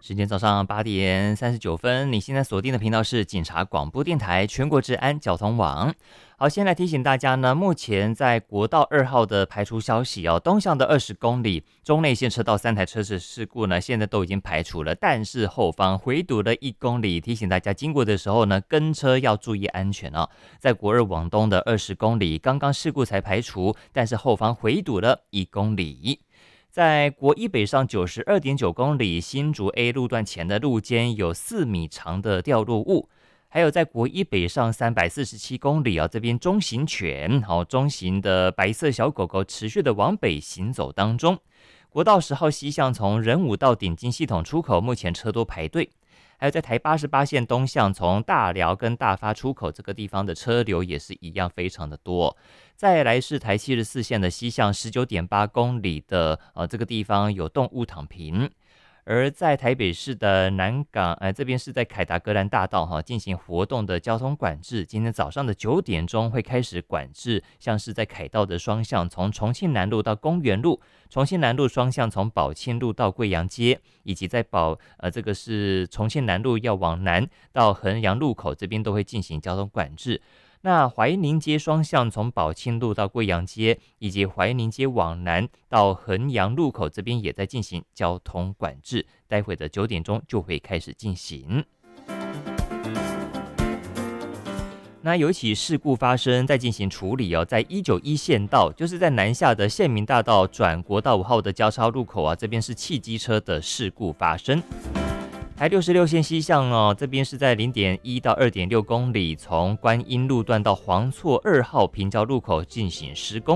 时间早上8点39分，你现在锁定的频道是警察广播电台全国治安交通网。好，先来提醒大家呢，目前在国道2号的排除消息哦，东向的20公里中内线车道3台车子事故呢，现在都已经排除了，但是后方回堵了1公里，提醒大家经过的时候呢，跟车要注意安全哦。在国2往东的20公里，刚刚事故才排除，但是后方回堵了1公里。在国1北上92.9公里新竹 A 路段前的路肩有4米长的掉落物，还有在国1北上347公里这边中型犬中型的白色小狗狗持续的往北行走当中。国道10号西向从仁武到顶金系统出口目前车多排队，还有在台88线东向从大寮跟大发出口这个地方的车流也是一样非常的多。再来是台74线的西向19.8公里的这个地方有动物躺平。而在台北市的南港这边是在凯达格兰大道进行活动的交通管制，今天早上的9点钟会开始管制，像是在凯道的双向从重庆南路到公园路，重庆南路双向从宝庆路到贵阳街，以及在这个是重庆南路要往南到衡阳路口这边都会进行交通管制。那怀宁街双向从宝庆路到贵阳街，以及怀宁街往南到衡阳路口这边也在进行交通管制，待会的9点钟就会开始进行。那有一起事故发生，在进行处理在191县道，就是在南下的县民大道转国道5号的交叉路口这边是汽机车的事故发生。台66线西向这边是在0.1到2.6公里，从观音路段到黄厝2号平交路口进行施工。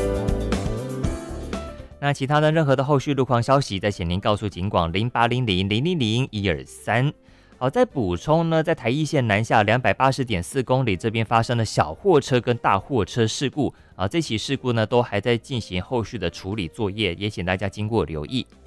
那其他的任何的后续路况消息，再请您告诉警广0800000123。好，再补充呢，在台一线南下280.4公里这边发生了小货车跟大货车事故这起事故呢都还在进行后续的处理作业，也请大家经过留意。